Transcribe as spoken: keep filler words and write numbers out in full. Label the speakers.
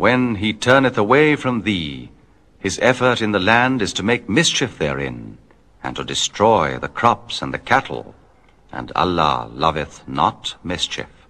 Speaker 1: when he turneth away from thee, his effort in the land is to make mischief therein, and to destroy the crops and the cattle, and Allah loveth not mischief.